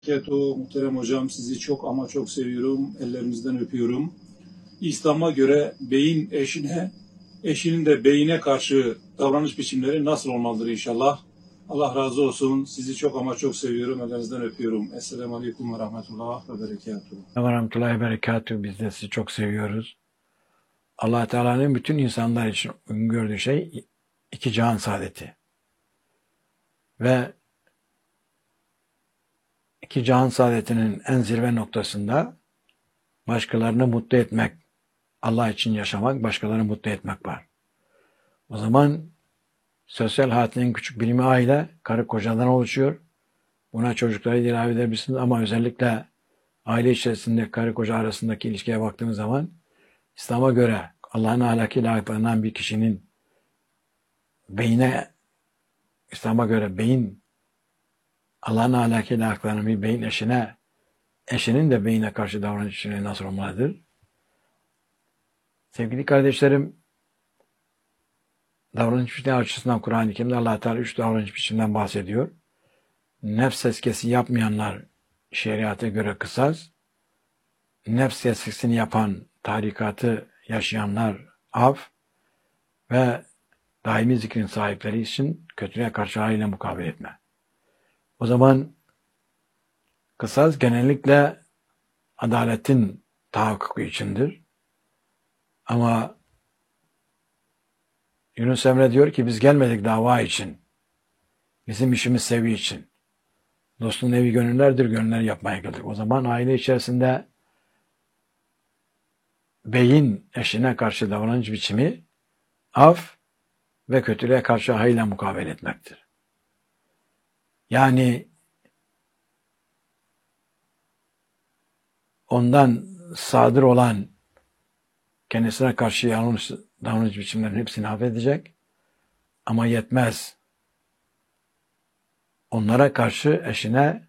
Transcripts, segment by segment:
Muhterem hocam, sizi çok ama çok seviyorum. Ellerinizden öpüyorum. İslam'a göre beyin eşine, eşinin de beyine karşı davranış biçimleri nasıl olmalıdır inşallah? Allah razı olsun. Sizi çok ama çok seviyorum. Ellerinizden öpüyorum. Esselamu Aleyküm ve Rahmetullah ve Berekatuhu. Ve rahmetullahi ve berekatuhu. Biz de sizi çok seviyoruz. Allah Teala'nın bütün insanlar için gördüğü şey iki cihan saadeti. Ve iki cihan saadetinin en zirve noktasında başkalarını mutlu etmek, Allah için yaşamak, başkalarını mutlu etmek var. O zaman sosyal hayatın en küçük birimi aile, karı kocadan oluşuyor. Buna çocukları ilave edebilirsiniz ama özellikle aile içerisinde karı koca arasındaki ilişkiye baktığımız zaman İslam'a göre Allah'ın ahlakıyla ayıplanan bir kişinin beyine, İslam'a göre beyin, Allah'ın ahlakıyla ayıplanan bir beyin eşinin de beyine karşı davranışını nasıl olmalıdır? Sevgili kardeşlerim, davranış biçimleri açısından Kur'an-ı Kerim'de Allah Teala 3 davranış biçiminden bahsediyor. Nefs tezkiyesi yapmayanlar şeriata göre kısas, nefs tezkiyesini yapan, tarikatı yaşayanlar af ve daimi zikrin sahipleri için kötülüğe karşı haliyle mukabele etme. O zaman kısas genellikle adaletin tahakkuku içindir. Ama Yunus Emre diyor ki biz gelmedik dava için. Bizim işimiz sevi için. Dostun evi gönüllerdir, gönüller yapmaya geldik. O zaman aile içerisinde beyin eşine karşı davranış biçimi af ve kötülüğe karşı hayırla mukabele etmektir. Yani ondan sadır olan kendisine karşı yanlış davranış biçimlerinin hepsini affedecek ama yetmez. Onlara karşı eşine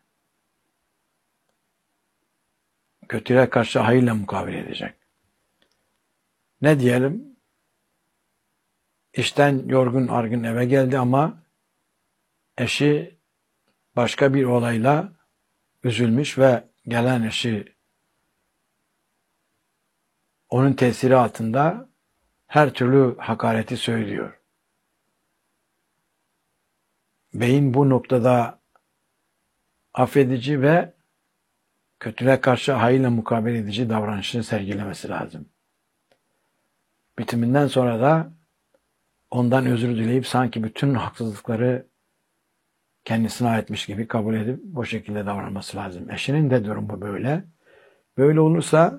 kötülüğe karşı hayırla mukabele edecek. Ne diyelim? İşten yorgun argın eve geldi ama eşi başka bir olayla üzülmüş ve gelen eşi onun tesiri altında her türlü hakareti söylüyor. Beyin bu noktada affedici ve kötülüğe karşı hayırla mukabele edici davranışını sergilemesi lazım. Bitiminden sonra da ondan özür dileyip sanki bütün haksızlıkları kendisine aitmiş gibi kabul edip bu şekilde davranması lazım. Eşinin de durumu böyle. Böyle olursa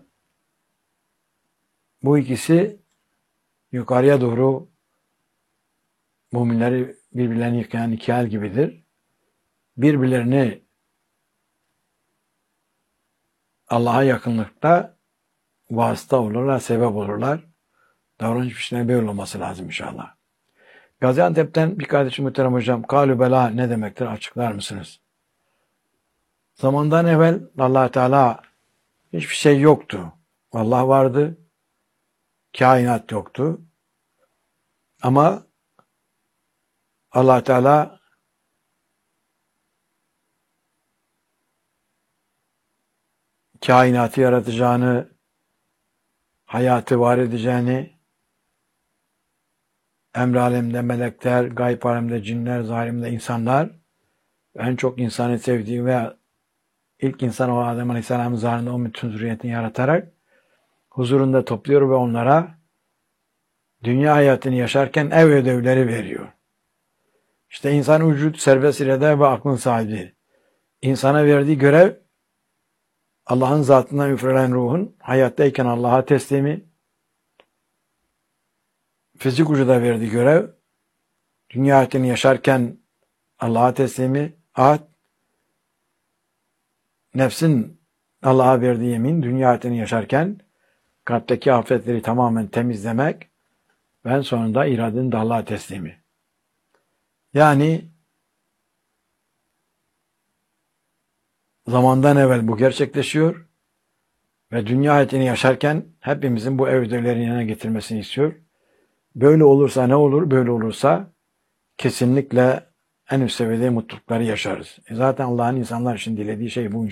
bu ikisi yukarıya doğru müminleri birbirlerini yıkayan iki el gibidir. Birbirlerini Allah'a yakınlıkta vasıta olurlar, sebep olurlar. Davranış biçimleri böyle olması lazım inşallah. Gaziantep'ten bir kardeşim muhterem hocam, kalü bela ne demektir açıklar mısınız? Zamandan evvel Allah Teala hiçbir şey yoktu. Allah vardı, kainat yoktu. Ama Allah Teala kainatı yaratacağını, hayatı var edeceğini, emr alemde melekler, gayb alemde cinler, zalimde insanlar, en çok insanı sevdiği ve ilk insan o Adem Aleyhisselam'ın zarında o bütün zürriyetini yaratarak huzurunda topluyor ve onlara dünya hayatını yaşarken ev ödevleri veriyor. İşte insan vücut serbest irade ve aklın sahibi. İnsana verdiği görev Allah'ın zatından üfrelen ruhun hayattayken Allah'a teslimi, fizik vücuda verdiği görev dünya hayatını yaşarken Allah'a teslimi, ahd, nefsin Allah'a verdiği yemin, dünya hayatını yaşarken kalpteki afetleri tamamen temizlemek ve en sonunda iradenin de Allah'a teslimi. Yani zamandan evvel bu gerçekleşiyor ve dünya hayatını yaşarken hepimizin bu ödevlerini yerine getirmesini istiyor. Böyle olursa ne olur? Böyle olursa kesinlikle en üst seviyede mutlulukları yaşarız. Zaten Allah'ın insanlar için dilediği şey bu.